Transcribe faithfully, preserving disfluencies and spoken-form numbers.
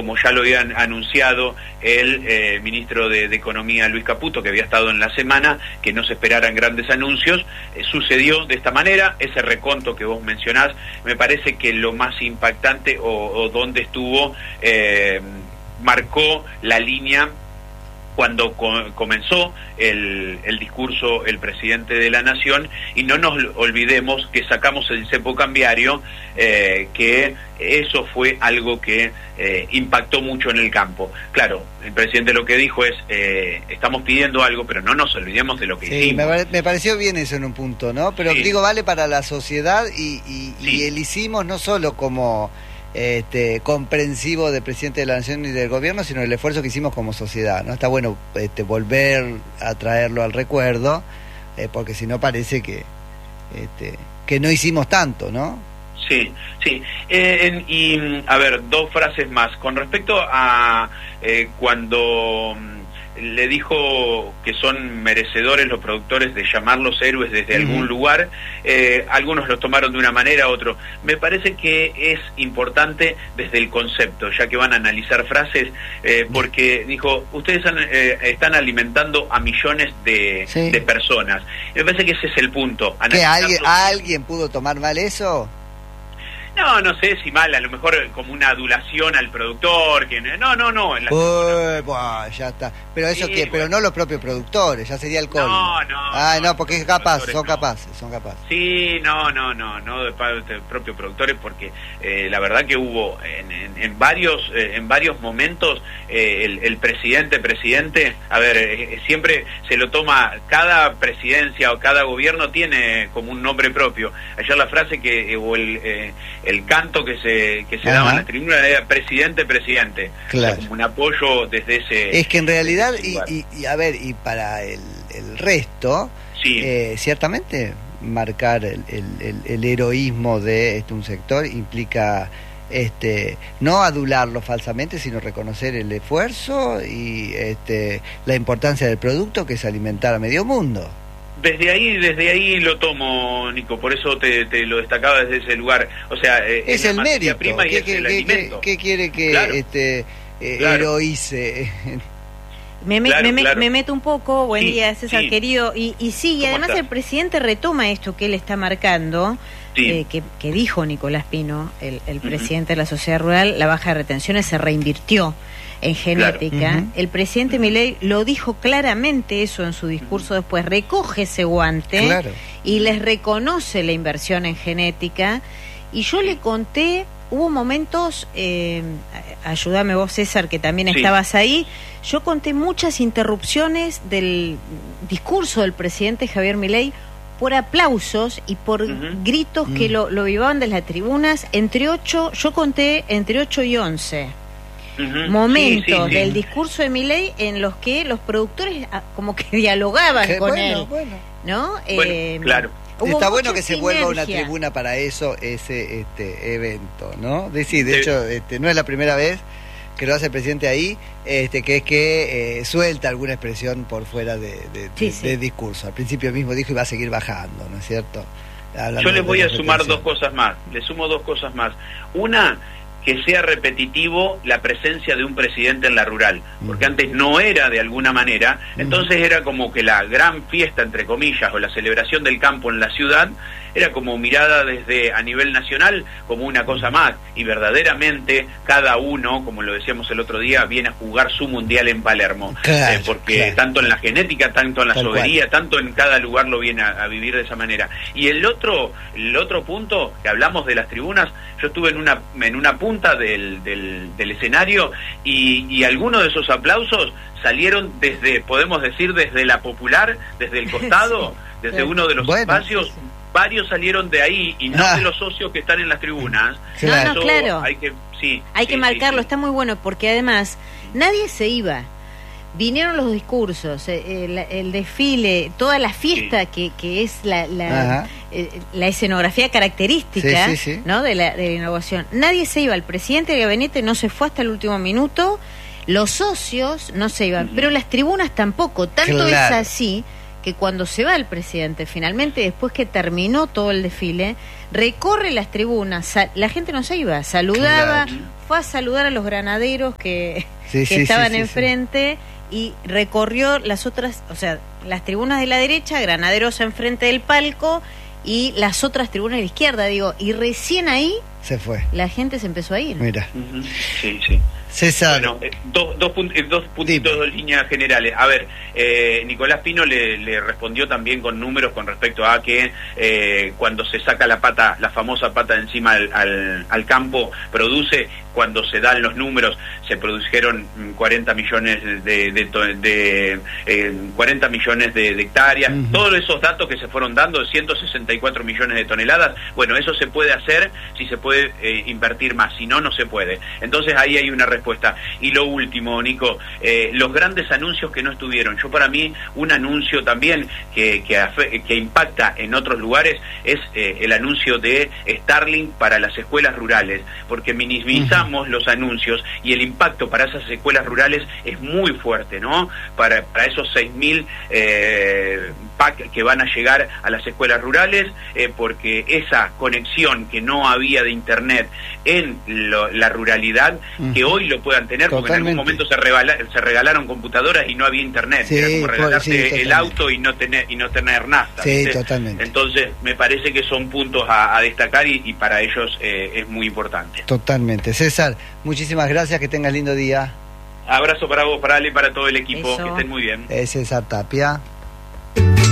como ya lo habían anunciado el eh, ministro de, de Economía, Luis Caputo, que había estado en la semana, que no se esperaran grandes anuncios. Eh, sucedió de esta manera. Ese reconto que vos mencionás, me parece que lo más impactante o, o donde estuvo, eh, marcó la línea cuando co- comenzó el, el discurso el presidente de la Nación, y no nos olvidemos que sacamos el cepo cambiario, eh, que eso fue algo que eh, impactó mucho en el campo. Claro, el presidente lo que dijo es, eh, estamos pidiendo algo, pero no nos olvidemos de lo que sí, hicimos. Me, pare- me pareció bien eso en un punto, ¿no? Pero Sí. digo, vale para la sociedad y, y, Sí. y el hicimos no solo como este comprensivo del presidente de la Nación y del gobierno, sino el esfuerzo que hicimos como sociedad, ¿no? Está bueno este, volver a traerlo al recuerdo, eh, porque si no parece que este, que no hicimos tanto, ¿no? Sí, sí. Eh, en- y, a ver, dos frases más. Con respecto a eh, cuando mm, le dijo que son merecedores los productores de llamarlos héroes desde Uh-huh. algún lugar, eh, algunos los tomaron de una manera, otros. Me parece que es importante desde el concepto, ya que van a analizar frases, eh, porque dijo, ustedes han, eh, están alimentando a millones de, Sí. de personas. Me parece que ese es el punto. ¿Que alguien, analizarlo- alguien pudo tomar mal eso? No, no sé si mal, a lo mejor como una adulación al productor, que no, no, no. En la... Uy, buah, ya está. Pero eso Sí, que, pero bueno. no los propios productores, ya sería el colmo. No, no, Ah, no, no, porque es los capaz, productores son no. capaces, son capaces. Sí, no, no, no, no de parte de propios productores, porque eh, la verdad que hubo en, en, en varios eh, en varios momentos eh, el, el presidente, presidente, a ver, eh, siempre se lo toma, cada presidencia o cada gobierno tiene como un nombre propio. Ayer la frase que, eh, o el, eh, el canto que se que se Ajá. daba en la tribuna era presidente, presidente. Claro. O sea, como un apoyo desde ese... Es que en realidad, desde ese y, lugar. y, y a ver, y para el, el resto, Sí. eh, ciertamente marcar el, el, el, el heroísmo de este, un sector implica este no adularlo falsamente, sino reconocer el esfuerzo y este la importancia del producto, que es alimentar a medio mundo. Desde ahí, desde ahí lo tomo, Nico, por eso te, te lo destacaba desde ese lugar. O sea, eh, Es la el materia mérito. prima y ¿Qué, es qué- el qué- alimento. qué quiere que Claro. este eh, Claro. heroice? Me, me, Claro, me, me- claro. me meto un poco, buen Sí, día César sí. querido, y, y sí, y ¿Cómo además estás? el presidente retoma esto que él está marcando, Sí. eh, que, que dijo Nicolás Pino, el, el presidente de la sociedad rural, la baja de retenciones se reinvirtió en genética. Claro. Ujú. El presidente Milei lo dijo claramente eso en su discurso después, recoge ese guante Claro. y les reconoce la inversión en genética, y yo le conté, hubo momentos, eh, ayúdame vos César, que también Sí. estabas ahí, yo conté muchas interrupciones del discurso del presidente Javier Milei por aplausos y por Ujú. gritos que Mm. lo, lo vivaban desde las tribunas, entre ocho, yo conté entre ocho y once Ujú. momentos Sí, sí, sí. del discurso de Milei en los que los productores ah, como que dialogaban Qué con bueno, él, bueno. ¿no? Bueno, Eh, claro. hubo Está bueno mucha que se vuelva una sinergia. tribuna para eso, ese este evento, ¿no? De, sí, de Sí. hecho, este, no es la primera vez que lo hace el presidente ahí, este, que es que eh, suelta alguna expresión por fuera de, de, Sí, de- sí. de discurso. Al principio mismo dijo y va a seguir bajando, ¿no es cierto? Hablando Yo les de voy a la sumar retención. dos cosas más. Le sumo dos cosas más. Una, que sea repetitivo la presencia de un presidente en la rural, porque Ujú. antes no era de alguna manera, Ujú. entonces era como que la gran fiesta, entre comillas, o la celebración del campo en la ciudad, era como mirada desde a nivel nacional como una cosa más, y verdaderamente cada uno, como lo decíamos el otro día, viene a jugar su mundial en Palermo, Claro, Eh, porque claro. tanto en la genética, tanto en la Tal sobería, tanto en cada lugar lo viene a, a vivir de esa manera. Y el otro, el otro punto que hablamos de las tribunas, yo estuve en una en una punta del, del, del escenario y, y algunos de esos aplausos salieron desde, podemos decir, desde la popular, desde el costado, Sí, desde sí. uno de los Bueno, espacios. sí, sí. Varios salieron de ahí y no Ah. de los socios que están en las tribunas. Claro. No, no, claro. Hay que, sí, Hay sí, que sí, marcarlo, sí. está muy bueno, porque además nadie se iba. Vinieron los discursos, eh, el, el desfile, toda la fiesta que, que es la, la, Ajá. eh, la escenografía característica, Sí, sí, sí. ¿no? de, la, de la innovación. Nadie se iba, el presidente de gabinete no se fue hasta el último minuto, los socios no se iban, Ujú. pero las tribunas tampoco. Tanto Claro. es así que cuando se va el presidente, finalmente, después que terminó todo el desfile, recorre las tribunas, la gente no se iba, saludaba, Claro. fue a saludar a los granaderos que, Sí, que sí, estaban sí, sí, enfrente y recorrió las otras, o sea, las tribunas de la derecha, granaderos enfrente del palco y las otras tribunas de la izquierda, digo, y recién ahí Se fue. la gente se empezó a ir. Mira. Ujú. Sí, sí. César. Bueno, eh, dos, dos, punt- eh, dos puntitos, Dime. dos líneas generales. A ver, eh, Nicolás Pino le, le respondió también con números con respecto a que eh, cuando se saca la pata, la famosa pata de encima al, al, al campo, produce, cuando se dan los números, se produjeron mm, cuarenta millones de, de, to- de eh, cuarenta millones de, de hectáreas, Ujú. todos esos datos que se fueron dando, ciento sesenta y cuatro millones de toneladas, bueno, eso se puede hacer si se puede eh, invertir más, si no, no se puede. Entonces ahí hay una respuesta. Y lo último, Nico, eh, los grandes anuncios que no estuvieron. Yo para mí, un anuncio también que, que, afe- que impacta en otros lugares es eh, el anuncio de Starlink para las escuelas rurales, porque minimizamos uh-huh. los anuncios y el impacto para esas escuelas rurales es muy fuerte, ¿no? Para, para esos seis mil eh, pack que van a llegar a las escuelas rurales, eh, porque esa conexión que no había de internet en lo, la ruralidad, uh-huh. que hoy lo puedan tener, porque Totalmente. en algún momento se, regala, se regalaron computadoras y no había internet, sí, era como regalarte sí, el auto y no tener y no tener nafta. Sí, ¿viste? totalmente. Entonces me parece que son puntos a, a destacar y, y para ellos eh, es muy importante. Totalmente. César, muchísimas gracias, que tengas lindo día. Abrazo para vos, para Ale y para todo el equipo, Eso. que estén muy bien. Es César Tapia.